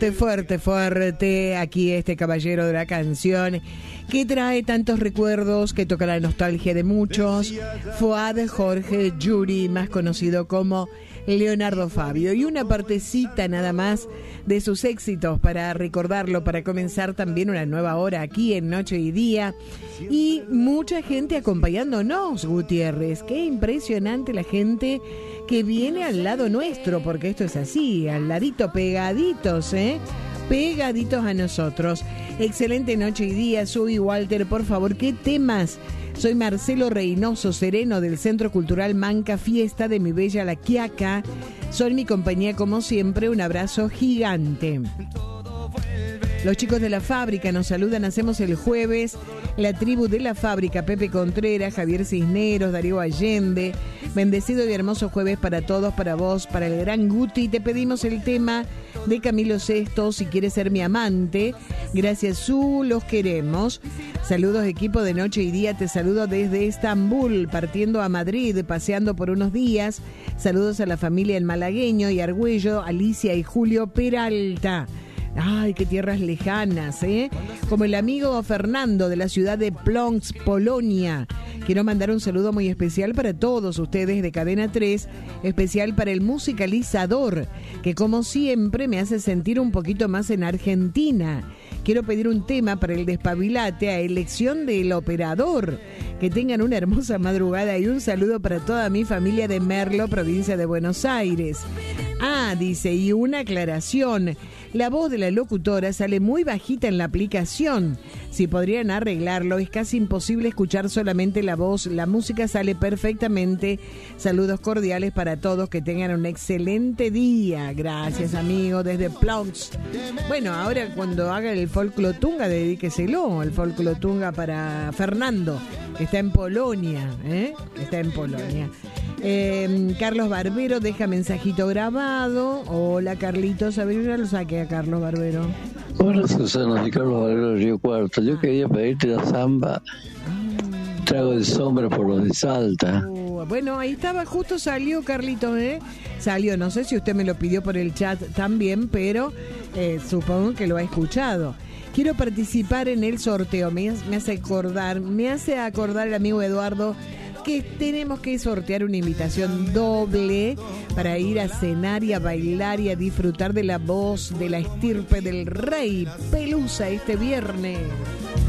Fuerte, fuerte, aquí este caballero de la canción que trae tantos recuerdos, que toca la nostalgia de muchos. Fuad Jorge Yuri, más conocido como Leonardo Fabio, y una partecita nada más de sus éxitos para recordarlo, para comenzar también una nueva hora aquí en Noche y Día, y mucha gente acompañándonos, Gutiérrez. Qué impresionante la gente que viene al lado nuestro, porque esto es así, al ladito, pegaditos, pegaditos a nosotros. Excelente Noche y Día. Soy Walter, por favor, ¿qué temas? Soy Marcelo Reynoso Sereno del Centro Cultural Manca Fiesta de mi bella La Quiaca. Son mi compañía como siempre, un abrazo gigante. Los chicos de la fábrica nos saludan, hacemos el jueves la tribu de la fábrica, Pepe Contreras, Javier Cisneros, Darío Allende. Bendecido y hermoso jueves para todos, para vos, para el gran Guti. Te pedimos el tema de Camilo Sesto, Si quieres ser mi amante. Gracias, Su, los queremos. Saludos, equipo de Noche y Día. Te saludo desde Estambul, partiendo a Madrid, paseando por unos días. Saludos a la familia El Malagueño y Argüello, Alicia y Julio Peralta. Ay, qué tierras lejanas, como el amigo Fernando de la ciudad de Plonsk, Polonia. Quiero mandar un saludo muy especial para todos ustedes de Cadena 3, especial para el musicalizador, que como siempre me hace sentir un poquito más en Argentina. Quiero pedir un tema para el Despabilate a elección del operador. Que tengan una hermosa madrugada y un saludo para toda mi familia de Merlo, provincia de Buenos Aires. Ah, dice, y una aclaración. La voz de la locutora sale muy bajita en la aplicación. Si podrían arreglarlo, es casi imposible escuchar solamente la voz. La música sale perfectamente. Saludos cordiales para todos, que tengan un excelente día. Gracias, amigo, desde Plonsk. Bueno, ahora cuando haga el folclotunga, dedíqueselo, el folclotunga para Fernando, que está en Polonia, está en Polonia. Carlos Barbero deja mensajito grabado. Hola, Carlitos, a ver, ya lo saqué a Carlos Barbero. Hola, Susana, soy Carlos Barbero, Río Cuarto. Yo quería pedirte la samba Trago de Sombra por los de Salta. Bueno, ahí estaba, justo salió Carlitos, salió, no sé si usted me lo pidió por el chat también, pero supongo que lo ha escuchado. Quiero participar en el sorteo, me hace acordar el amigo Eduardo que tenemos que sortear una invitación doble para ir a cenar y a bailar y a disfrutar de la voz de la estirpe del rey Pelusa este viernes.